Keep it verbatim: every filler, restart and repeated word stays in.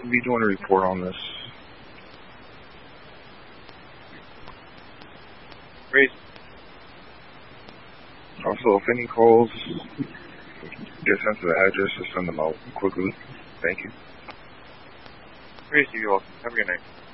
be doing a report on this. Great. Also, if any calls get sent to the address, just send them out quickly. Thank you. Great, you're welcome. Have a good night.